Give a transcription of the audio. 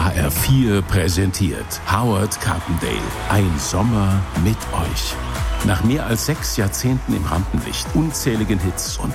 HR4 präsentiert Howard Carpendale. Ein Sommer mit euch. Nach mehr als 6 Jahrzehnten im Rampenlicht, unzähligen Hits und